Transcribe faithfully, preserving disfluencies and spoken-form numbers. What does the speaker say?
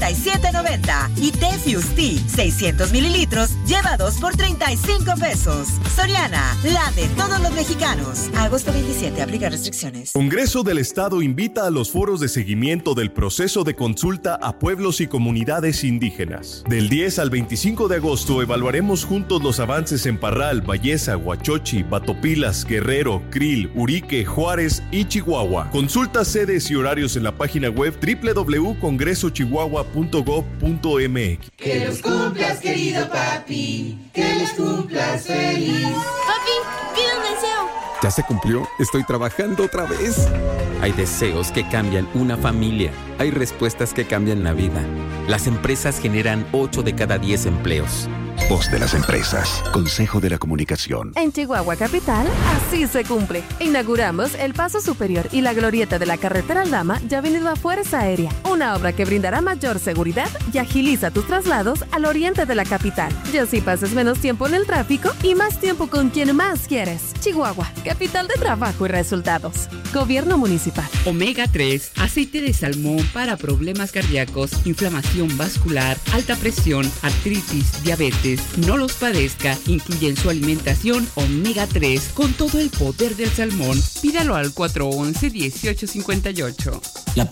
treinta y siete noventa. Y té Fusti, seiscientos mililitros, lleva dos por treinta y cinco pesos. Soriana, la de todos los mexicanos. Agosto veintisiete, aplica restricciones. Congreso del Estado invita a los foros de seguimiento del proceso de consulta a pueblos y comunidades indígenas. Del diez al veinticinco de agosto evaluaremos juntos los avances en Parral, Bayesa, Huachochi, Batopilas, Guerrero, Krill, Urique, Juárez y Chihuahua. Consulta sedes y horarios en la página web doble u doble u doble u punto congreso chihuahua punto gob punto eme equis. Que los cumplas, querido papi, que los cumplas feliz. Papi, pide un deseo. ¿Ya se cumplió? Estoy trabajando otra vez. Hay deseos que cambian una familia. Hay respuestas que cambian la vida. Las empresas generan ocho de cada diez empleos. Voz de las empresas. Consejo de la Comunicación. En Chihuahua Capital, así se cumple. Inauguramos el Paso Superior y la glorieta de la carretera Aldama ya Avenida Fuerza Aérea. Una obra que brindará mayor seguridad y agiliza tus traslados al oriente de la capital. Y así pases menos tiempo en el tráfico y más tiempo con quien más quieres. Chihuahua, capital de trabajo y resultados. Gobierno Municipal. Omega tres, aceite de salmón para problemas cardíacos, inflamación vascular, alta presión, artritis, diabetes. No los padezca, incluye en su alimentación omega tres con todo el poder del salmón. Pídalo al cuatro once, dieciocho cincuenta y ocho. La